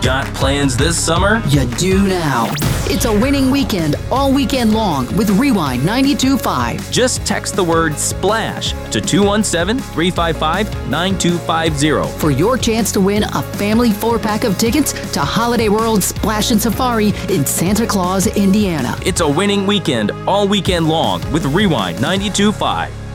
Got plans this summer? You do now. It's a winning weekend all weekend long with Rewind 92.5. Just text the word SPLASH to 217-355-9250 for your chance to win a family 4-pack of tickets to Holiday World Splash and Safari in Santa Claus, Indiana. It's a winning weekend all weekend long with Rewind 92.5.